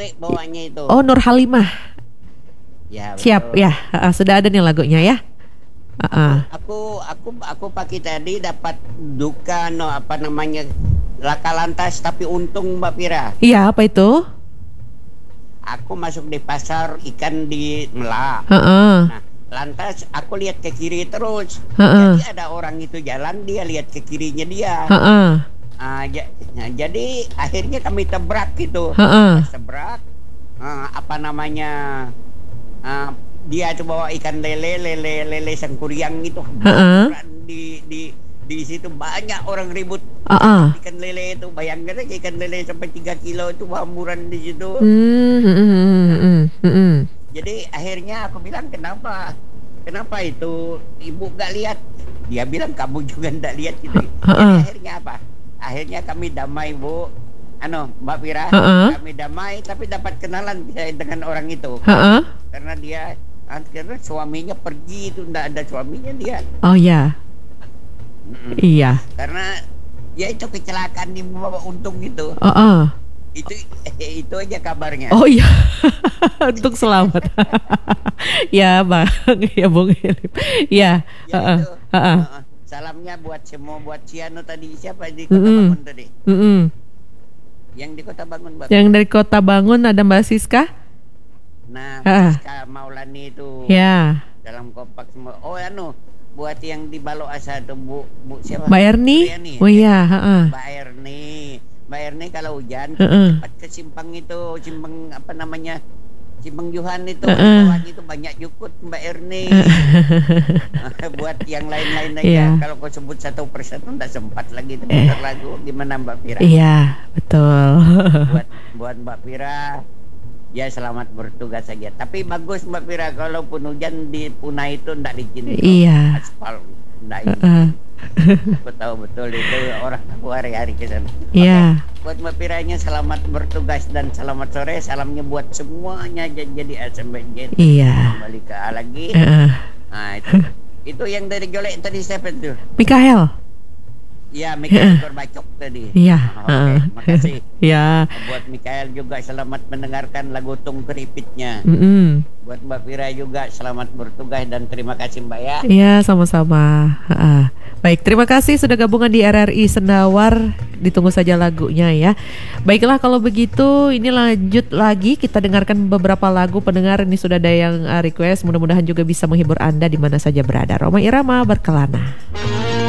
cewek bawanya itu. Oh, Nur Halimah. Ya, Siap betul. ya. Sudah ada nih lagunya ya. Uh-uh. Aku pagi tadi dapat duka no apa namanya laka lantas tapi untung Mbak Pira. Iya, apa itu? Aku masuk di pasar ikan di Melak. Heeh. Nah, lantas aku lihat ke kiri terus. Heeh. Jadi ada orang itu jalan, dia lihat ke kirinya dia. Heeh. Nah, jadi akhirnya kami tebrak gitu. Heeh. Tebrak apa namanya? Dia tuh bawa ikan lele sangkuriang gitu. Heeh. Di situ banyak orang ribut Heeh. ikan lele itu. Bayangkan aja ikan lele sampai 3 kilo itu hamburan di situ. Jadi akhirnya aku bilang kenapa itu ibu gak lihat? Dia bilang kamu juga gak lihat gitu. Jadi akhirnya apa? Akhirnya kami damai Bu. Mbak Pira, kami damai tapi dapat kenalan dengan orang itu. Karena karena suaminya pergi itu, nggak ada suaminya dia. Oh ya. Iya. Karena ya itu kecelakaan di bawah untung itu. Itu aja kabarnya. Oh iya. Untuk selamat. Ya Bang, ya Bung Hilip. Ya. Salamnya buat Ciano tadi, siapa di Kota Bangun tadi? Yang di Kota Bangun, Mbak. Yang dari Kota Bangun ada Mbak Siska. Nah, Siska Maulani itu. Ya. Dalam kompak semua. Oh, buat yang di Balok Asa itu Bu siapa? Mbak Erni. Oh iya, Mbak Erni kalau hujan cepat ke simpang apa namanya? Simpang Johan itu, itu banyak jukut Mbak Erni. Buat yang lain-lain aja. Kalau kau sebut satu persatu tidak sempat lagi putar lagu. Gimana Mbak Pira? Iya, betul. buat Mbak Pira, ya selamat bertugas saja. Tapi bagus Mbak Pira, kalaupun hujan di Puna itu tidak licin. Iya. Aspal tidak izin. Aku tahu betul itu orang aku hari-hari ke sana. Iya. Buat Mbak Piranya selamat bertugas dan selamat sore. Salamnya buat semuanya jadi SMBJ. Iya. Kembali ke A lagi. Nah itu yang dari Jolek tadi siapa tuh? Mikael. Iya, Mikael Gorbacok tadi. Iya. Oke, makasih. Iya. Buat Mikael juga selamat mendengarkan lagu Tung Keripitnya. Buat Mbak Pira juga selamat bertugas dan terima kasih Mbak ya. Iya, sama-sama. Baik, terima kasih sudah gabungan di RRI Sendawar. Ditunggu saja lagunya ya. Baiklah kalau begitu, ini lanjut lagi kita dengarkan beberapa lagu pendengar. Ini sudah ada yang request. Mudah-mudahan juga bisa menghibur Anda di mana saja berada. Rhoma Irama Berkelana.